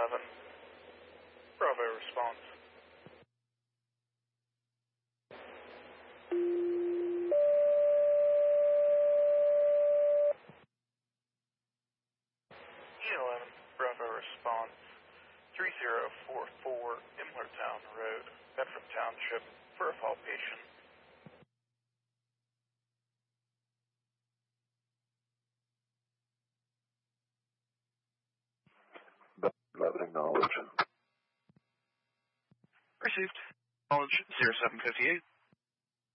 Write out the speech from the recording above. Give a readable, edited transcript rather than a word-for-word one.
11. Bravo response. E11, Bravo response. 3044 Imlertown Road, Bedford Township, for a fall patient. Bedford acknowledge. Received. Acknowledge 0758.